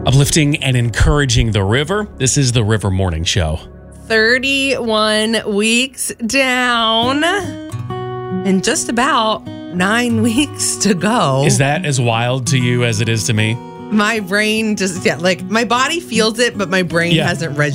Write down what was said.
Uplifting and encouraging the river. This is the River Morning Show. 31 weeks down and just about 9 weeks to go. Is that as wild to you as it is to me? My brain just, my body feels it, but my brain hasn't registered.